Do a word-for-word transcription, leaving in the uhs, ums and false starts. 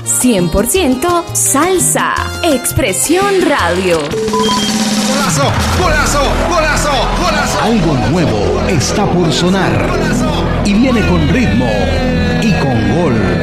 cien por ciento salsa. Expresión Radio. ¡Golazo! ¡Golazo! ¡Golazo! ¡Golazo! Algo nuevo está por sonar. Y viene con ritmo y con gol.